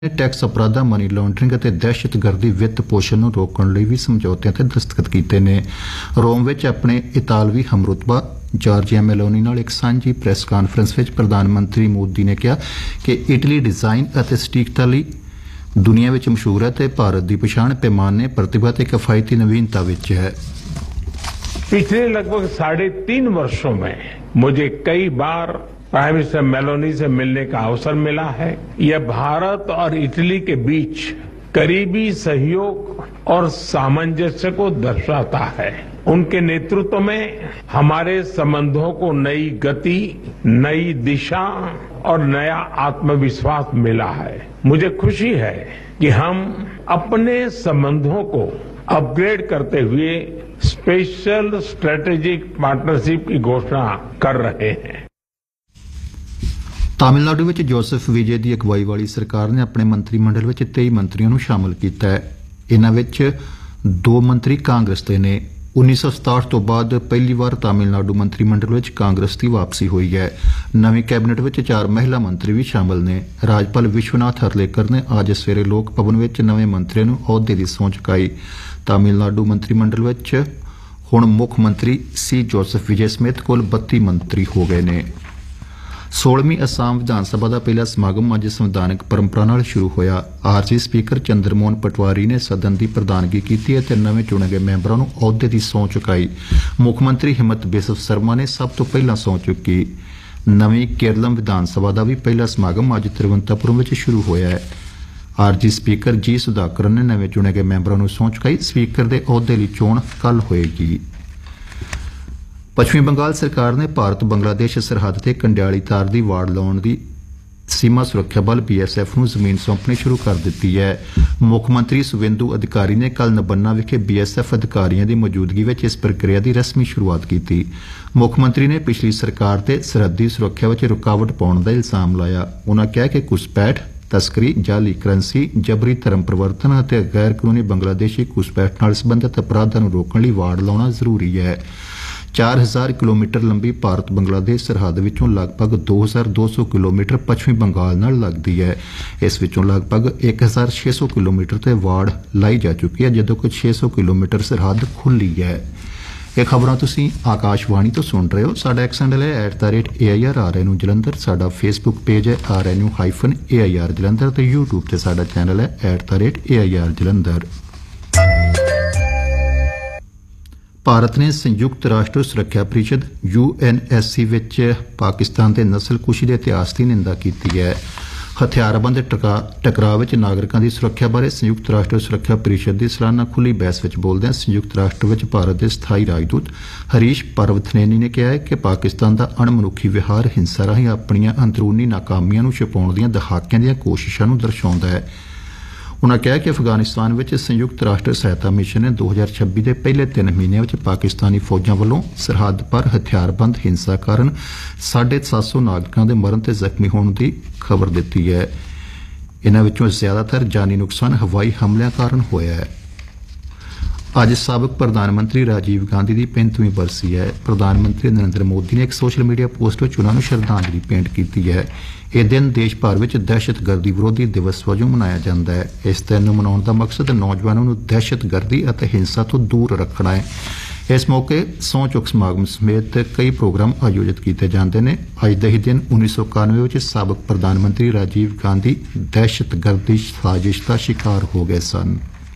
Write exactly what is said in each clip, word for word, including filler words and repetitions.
Tax अपराधां money laundering ਅਤੇ दहशतगर्दी ਵਿੱਤ ਪੋਸ਼ਣ ਨੂੰ ਰੋਕਣ ਲਈ ਵੀ ਸਮਝੌਤਿਆਂ ਤੇ ਦਸਤਖਤ ਕੀਤੇ ਨੇ। ਰੋਮ ਵਿੱਚ ਆਪਣੇ ਇਤਾਲਵੀ ਹਮਰੁਤਬਾ ਜਾਰਜੀਆ ਮੈਲੋਨੀ ਨਾਲ ਇੱਕ ਸਾਂਝੀ ਪ੍ਰੈਸ ਕਾਨਫਰੰਸ ਵਿੱਚ ਪ੍ਰਧਾਨ ਮੰਤਰੀ ਮੋਦੀ ਨੇ ਕਿਹਾ ਕਿ ਇਟਲੀ ਡਿਜ਼ਾਈਨ ਅਤੇ ਸਟੀਕਤਾ ਲਈ ਦੁਨੀਆ ਵਿੱਚ ਮਸ਼ਹੂਰ ਹੈ ਤੇ ਭਾਰਤ ਦੀ ਪਛਾਣ ਪੈਮਾਨੇ प्रतिभा ਤੇ किफायती नवीनता ਵਿੱਚ है। पिछले लगभग साढ़े तीन वर्षों में मुझे कई बार प्राइम मिनिस्टर मेलोनी से मिलने का अवसर मिला है। यह भारत और इटली के बीच करीबी सहयोग और सामंजस्य को दर्शाता है। उनके नेतृत्व में हमारे संबंधों को नई गति, नई दिशा और नया आत्मविश्वास मिला है। मुझे खुशी है कि हम अपने संबंधों को अपग्रेड करते हुए स्पेशल स्ट्रेटेजिक पार्टनरशिप की घोषणा कर रहे हैं। ਤਾਮਿਲਨਾਡੂ ਵਿੱਚ ਜੋਸਫ ਵਿਜੇ ਦੀ ਅਗਵਾਈ ਵਾਲੀ ਸਰਕਾਰ ਨੇ ਆਪਣੇ ਮੰਤਰੀ ਮੰਡਲ ਵਿੱਚ ਤੇਈ ਮੰਤਰੀਆਂ ਨੂੰ ਸ਼ਾਮਲ ਕੀਤਾ ਹੈ। ਇਨ੍ਹਾਂ ਵਿੱਚ ਦੋ ਮੰਤਰੀ ਕਾਂਗਰਸ ਦੇ ਨੇ। ਉੱਨੀ ਸੌ ਸਤਾਹਠ ਤੋਂ ਬਾਅਦ ਪਹਿਲੀ ਵਾਰ ਤਾਮਿਲਨਾਡੂ ਮੰਤਰੀ ਮੰਡਲ ਵਿੱਚ ਕਾਂਗਰਸ ਦੀ ਵਾਪਸੀ ਹੋਈ ਹੈ। ਨਵੀਂ ਕੈਬਨਿਟ ਵਿੱਚ ਚਾਰ ਮਹਿਲਾ ਮੰਤਰੀ ਵੀ ਸ਼ਾਮਲ ਨੇ। ਰਾਜਪਾਲ ਵਿਸ਼ਵਨਾਥ ਹਰਲੇਕਰ ਨੇ ਅੱਜ ਸਵੇਰੇ ਲੋਕ ਭਵਨ ਵਿੱਚ ਨਵੇਂ ਮੰਤਰੀਆਂ ਨੂੰ ਅਹੁਦੇ ਦੀ ਸਹੁੰ ਚੁਕਾਈ। ਤਾਮਿਲਨਾਡੂ ਮੰਤਰੀ ਮੰਡਲ ਵਿੱਚ ਹੁਣ ਮੁੱਖ ਮੰਤਰੀ ਸੀ ਜੋਸਫ ਵਿਜੇ ਸਮੇਤ ਕੁੱਲ ਬੱਤੀ ਮੰਤਰੀ ਹੋ ਗਏ ਨੇ। ਸੋਲਵੀਂ ਅਸਾਮ ਵਿਧਾਨ ਸਭਾ ਦਾ ਪਹਿਲਾ ਸਮਾਗਮ ਅੱਜ ਸੰਵਿਧਾਨਕ ਪਰੰਪਰਾ ਨਾਲ ਸ਼ੁਰੂ ਹੋਇਆ। ਆਰਜੀ ਸਪੀਕਰ ਚੰਦਰ ਮੋਹਨ ਪਟਵਾਰੀ ਨੇ ਸਦਨ ਦੀ ਪ੍ਰਧਾਨਗੀ ਕੀਤੀ ਅਤੇ ਨਵੇਂ ਚੁਣੇ ਗਏ ਮੈਂਬਰਾਂ ਨੂੰ ਅਹੁਦੇ ਦੀ ਸਹੁੰ ਚੁਕਾਈ। ਮੁੱਖ ਮੰਤਰੀ ਹਿਮੰਤ ਬਿਸਵ ਸਰਮਾ ਨੇ ਸਭ ਤੋਂ ਪਹਿਲਾਂ ਸਹੁੰ ਚੁੱਕੀ। ਨਵੀਂ ਕੇਰਲਮ ਵਿਧਾਨ ਸਭਾ ਦਾ ਵੀ ਪਹਿਲਾ ਸਮਾਗਮ ਅੱਜ ਤਿਰਵੰਤਪੁਰਮ ਵਿੱਚ ਸ਼ੁਰੂ ਹੋਇਆ ਹੈ। ਆਰਜੀ ਸਪੀਕਰ ਜੀ ਸੁਧਾਕਰਨ ਨੇ ਨਵੇਂ ਚੁਣੇ ਗਏ ਮੈਂਬਰਾਂ ਨੂੰ ਸਹੁੰ ਚੁਕਾਈ। ਸਪੀਕਰ ਦੇ ਅਹੁਦੇ ਲਈ ਚੋਣ ਕੱਲ੍ਹ ਹੋਏਗੀ। ਪੱਛਮੀ ਬੰਗਾਲ ਸਰਕਾਰ ਨੇ ਭਾਰਤ ਬੰਗਲਾਦੇਸ਼ ਸਰਹੱਦ ਤੇ ਕੰਡਿਆਲੀ ਤਾਰ ਦੀ ਵਾੜ ਲਾਉਣ ਦੀ ਸੀਮਾ ਸੁਰੱਖਿਆ ਬਲ ਬੀਐਸਐਫ ਨੂੰ ਜ਼ਮੀਨ ਸੌਂਪਣੀ ਸ਼ੁਰੂ ਕਰ ਦਿੱਤੀ ਹੈ। ਮੁੱਖ ਮੰਤਰੀ ਸੁਵੇਂਦੂ ਅਧਿਕਾਰੀ ਨੇ ਕੱਲ੍ਹ ਨਬੰਨਾ ਵਿਖੇ ਬੀਐਸਐਫ ਅਧਿਕਾਰੀਆਂ ਦੀ ਮੌਜੂਦਗੀ ਵਿੱਚ ਇਸ ਪ੍ਰਕਿਰਿਆ ਦੀ ਰਸਮੀ ਸ਼ੁਰੂਆਤ ਕੀਤੀ। ਮੁੱਖ ਮੰਤਰੀ ਨੇ ਪਿਛਲੀ ਸਰਕਾਰ ਤੇ ਸਰਹੱਦੀ ਸੁਰੱਖਿਆ ਵਿੱਚ ਰੁਕਾਵਟ ਪਾਉਣ ਦਾ ਇਲਜ਼ਾਮ ਲਾਇਆ। ਉਨ੍ਹਾਂ ਕਿਹਾ ਕਿ ਘੁਸਪੈਠ, ਤਸਕਰੀ, ਜਾਲੀ ਕਰੰਸੀ, ਜਬਰੀ ਧਰਮ ਪਰਿਵਰਤਨ ਅਤੇ ਗੈਰ ਕਾਨੂੰਨੀ ਬੰਗਲਾਦੇਸ਼ੀ ਘੁਸਪੈਠ ਨਾਲ ਸੰਬੰਧਿਤ ਅਪਰਾਧਾਂ ਨੂੰ ਰੋਕਣ ਲਈ ਵਾੜ ਲਾਉਣਾ ਜ਼ਰੂਰੀ ਹੈ। ਚਾਰ ਹਜ਼ਾਰ ਕਿਲੋਮੀਟਰ ਲੰਬੀ ਭਾਰਤ ਬੰਗਲਾਦੇਸ਼ ਸਰਹੱਦ ਵਿੱਚੋਂ ਲਗਭਗ ਦੋ ਹਜ਼ਾਰ ਦੋ ਸੌ ਕਿਲੋਮੀਟਰ ਪੱਛਮੀ ਬੰਗਾਲ ਨਾਲ ਲੱਗਦੀ ਹੈ। ਇਸ ਵਿੱਚੋਂ ਲਗਭਗ ਇੱਕ ਹਜ਼ਾਰ ਛੇ ਸੌ ਕਿਲੋਮੀਟਰ ਤੇ ਵਾੜ ਲਾਈ ਜਾ ਚੁੱਕੀ ਹੈ, ਜਦੋਂ ਕਿ ਛੇ ਸੌ ਕਿਲੋਮੀਟਰ ਸਰਹੱਦ ਖੁੱਲੀ ਹੈ। ਇਹ ਖਬਰਾਂ ਤੁਸੀਂ ਆਕਾਸ਼ਵਾਣੀ ਤੋਂ ਸੁਣ ਰਹੇ ਹੋ। ਸਾਡਾ ਐਕਸ ਹੈਂਡਲ ਹੈ at the rate A I R R N U Jalandhar. ਸਾਡਾ ਫੇਸਬੁੱਕ ਪੇਜ ਹੈ R N U hyphen A I R Jalandhar ਤੇ ਯੂਟਿਊਬ ਤੇ ਸਾਡਾ ਚੈਨਲ ਹੈ at the rate A I R Jalandhar. Bharat ਨੇ ਸੰਯੁਕਤ ਰਾਸ਼ਟਰ ਸੁਰੱਖਿਆ ਪ੍ਰੀਸ਼ਦ ਯੂ ਐਨ ਐਸ ਸੀ ਵਿੱਚ ਪਾਕਿਸਤਾਨ ਦੇ ਨਸਲਕੁਸ਼ੀ ਦੇ ਇਤਿਹਾਸ ਦੀ ਨਿੰਦਾ ਕੀਤੀ ਹੈ। ਹਥਿਆਰਬੰਦ ਟਕਰਾਅ ਵਿੱਚ ਨਾਗਰਿਕਾਂ ਦੀ ਸੁਰੱਖਿਆ ਬਾਰੇ ਸੰਯੁਕਤ ਰਾਸ਼ਟਰ ਸੁਰੱਖਿਆ ਪ੍ਰੀਸ਼ਦ ਦੀ ਸਾਲਾਨਾ ਖੁੱਲ੍ਹੀ ਬਹਿਸ ਵਿੱਚ ਬੋਲਦਿਆਂ ਸੰਯੁਕਤ ਰਾਸ਼ਟਰ ਵਿੱਚ ਭਾਰਤ ਦੇ ਸਥਾਈ ਰਾਜਦੂਤ ਹਰੀਸ਼ ਪਰਵਥਨੇਨੀ ਨੇ ਕਿਹਾ ਹੈ ਕਿ ਪਾਕਿਸਤਾਨ ਦਾ ਅਣਮਨੁੱਖੀ ਵਿਹਾਰ ਹਿੰਸਾ ਰਾਹੀਂ ਆਪਣੀਆਂ ਅੰਦਰੂਨੀ ਨਾਕਾਮੀਆਂ ਨੂੰ ਛੁਪਾਉਣ ਦੀਆਂ ਦਹਾਕਿਆਂ ਦੀਆਂ ਕੋਸ਼ਿਸ਼ਾਂ ਨੂੰ ਦਰਸਾਉਂਦਾ ਹੈ। ਉਨ੍ਹਾਂ ਕਿਹਾ ਕਿ ਅਫਗਾਨਿਸਤਾਨ ਵਿੱਚ ਸੰਯੁਕਤ ਰਾਸ਼ਟਰ ਸਹਾਇਤਾ ਮਿਸ਼ਨ ਨੇ ਦੋ ਹਜ਼ਾਰ ਛੱਬੀ ਦੇ ਪਹਿਲੇ ਤਿੰਨ ਮਹੀਨਿਆਂ ਵਿੱਚ ਪਾਕਿਸਤਾਨੀ ਫੌਜਾਂ ਵੱਲੋਂ ਸਰਹੱਦ ਪਰ ਹਥਿਆਰਬੰਦ ਹਿੰਸਾ ਕਾਰਨ ਸਾਢੇ ਸੱਤ ਸੌ ਨਾਗਰਿਕਾਂ ਦੇ ਮਰਨ ਤੇ ਜ਼ਖਮੀ ਹੋਣ ਦੀ ਖਬਰ ਦਿੱਤੀ ਹੈ। ਇਨ੍ਹਾਂ ਵਿੱਚੋਂ ਜ਼ਿਆਦਾਤਰ ਜਾਨੀ ਨੁਕਸਾਨ ਹਵਾਈ ਹਮਲਿਆਂ ਕਾਰਨ ਹੋਇਆ ਹੈ। ਅੱਜ ਸਾਬਕ ਪ੍ਰਧਾਨ ਮੰਤਰੀ ਰਾਜੀਵ ਗਾਂਧੀ ਦੀ ਪੈਂਤਵੀਂ ਬਰਸੀ ਹੈ। ਪ੍ਰਧਾਨ ਮੰਤਰੀ ਨਰਿੰਦਰ ਮੋਦੀ ਨੇ ਇੱਕ ਸੋਸ਼ਲ ਮੀਡੀਆ ਪੋਸਟ ਵਿੱਚ ਉਨ੍ਹਾਂ ਨੂੰ ਸ਼ਰਧਾਂਜਲੀ ਭੇਂਟ ਕੀਤੀ ਹੈ। ਇਹ ਦਿਨ ਦੇਸ਼ ਭਰ ਵਿੱਚ ਦਹਿਸ਼ਤਗਰਦੀ ਵਿਰੋਧੀ ਦਿਵਸ ਵਜੋਂ ਮਨਾਇਆ ਜਾਂਦਾ ਹੈ। ਇਸ ਦਿਨ ਨੂੰ ਮਨਾਉਣ ਦਾ ਮਕਸਦ ਨੌਜਵਾਨਾਂ ਨੂੰ ਦਹਿਸ਼ਤਗਰਦੀ ਅਤੇ ਹਿੰਸਾ ਤੋਂ ਦੂਰ ਰੱਖਣਾ ਹੈ। ਇਸ ਮੌਕੇ ਸਹੁੰ ਚੁੱਕ ਸਮਾਗਮ ਸਮੇਤ ਕਈ ਪ੍ਰੋਗਰਾਮ ਆਯੋਜਿਤ ਕੀਤੇ ਜਾਂਦੇ ਨੇ। ਅੱਜ ਦੇ ਹੀ ਦਿਨ ਉੱਨੀ ਸੌ ਇਕਾਨਵੇਂ ਵਿੱਚ ਸਾਬਕ ਪ੍ਰਧਾਨ ਮੰਤਰੀ ਰਾਜੀਵ ਗਾਂਧੀ ਦਹਿਸ਼ਤਗਰਦੀ ਸਾਜ਼ਿਸ਼ ਦਾ ਸ਼ਿਕਾਰ ਹੋ ਗਏ ਸਨ।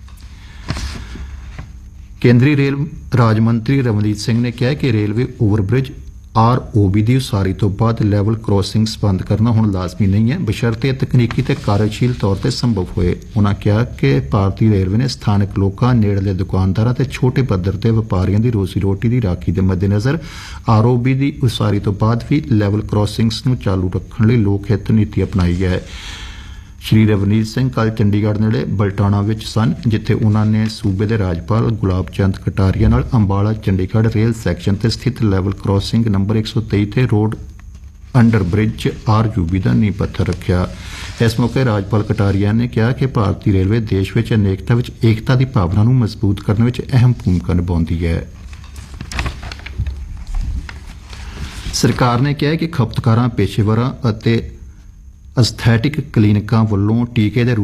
ਕੇਂਦਰੀ ਰੇਲ ਰਾਜ ਮੰਤਰੀ ਰਵਨੀਤ ਸਿੰਘ ਨੇ ਕਿਹਾ ਕਿ railway overbridge R O B ਦੀ ਉਸਾਰੀ ਤੋਂ ਬਾਅਦ ਲੈਵਲ ਕ੍ਰਾਸਿੰਗਸ ਬੰਦ ਕਰਨਾ ਹੁਣ ਲਾਜ਼ਮੀ ਨਹੀਂ ਹੈ, ਬਸ਼ਰਤੇ ਤਕਨੀਕੀ ਤੇ ਕਾਰਜਸ਼ੀਲ ਤੌਰ ਤੇ ਸੰਭਵ ਹੋਏ। ਉਨ੍ਹਾਂ ਕਿਹਾ ਕਿ ਭਾਰਤੀ ਰੇਲਵੇ ਨੇ ਸਥਾਨਕ ਲੋਕਾਂ, ਨੇੜਲੇ ਦੁਕਾਨਦਾਰਾਂ ਤੇ ਛੋਟੇ ਪੱਧਰ ਤੇ ਵਪਾਰੀਆਂ ਦੀ ਰੋਜ਼ੀ ਰੋਟੀ ਦੀ ਰਾਖੀ ਦੇ ਮੱਦੇਨਜ਼ਰ ਆਰ ਓ ਬੀ ਦੀ ਉਸਾਰੀ ਤੋਂ ਬਾਅਦ ਵੀ ਲੈਵਲ ਕ੍ਰਾਸਿੰਗਸ ਨੂੰ ਚਾਲੂ ਰੱਖਣ ਲਈ ਲੋਕ ਹਿੱਤ ਨੀਤੀ ਅਪਣਾਈ ਹੈ। ਸ਼੍ਰੀ ਰਵਨੀਤ ਸਿੰਘ ਕੱਲ੍ਹ ਚੰਡੀਗੜ੍ਹ ਨੇੜੇ ਬਲਟਾਣਾ ਵਿੱਚ ਸਨ, ਜਿੱਥੇ ਉਨ੍ਹਾਂ ਨੇ ਸੂਬੇ ਦੇ ਰਾਜਪਾਲ ਗੁਲਾਬ ਚੰਦ ਕਟਾਰੀਆ ਨਾਲ ਅੰਬਾਲਾ ਚੰਡੀਗੜ੍ਹ ਰੇਲ ਸੈਕਸ਼ਨ ਤੇ ਸਥਿਤ ਲੈਵਲ ਕ੍ਰਾਸਿੰਗ ਨੰਬਰ ਇੱਕ ਸੌ ਤੇਈ ਤੇ road under bridge are you B ਦਾ ਨੀਂਹ ਪੱਥਰ ਰੱਖਿਆ। ਇਸ ਮੌਕੇ ਰਾਜਪਾਲ ਕਟਾਰੀਆ ਨੇ ਕਿਹਾ ਕਿ ਭਾਰਤੀ ਰੇਲਵੇ ਦੇਸ਼ ਵਿੱਚ ਅਨੇਕਤਾ ਵਿੱਚ ਏਕਤਾ ਦੀ ਭਾਵਨਾ ਨੂੰ ਮਜ਼ਬੂਤ ਕਰਨ ਵਿੱਚ ਅਹਿਮ ਭੂਮਿਕਾ ਨਿਭਾਉਂਦੀ ਹੈ। ਸਰਕਾਰ ਨੇ ਕਿਹਾ ਕਿ ਖਪਤਕਾਰਾਂ, ਪੇਸ਼ੇਵਰਾਂ ਅਤੇ ਅਸਥੈਟਿਕ ਕਲੀਨਿਕਾਂ ਵੱਲੋਂ ਟੀਕੇ ਦੇ